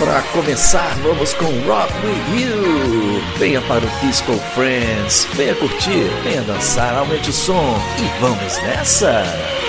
Para começar, vamos com Rock With You. Venha para o Disco Friends, venha curtir, venha dançar, aumente o som e vamos nessa!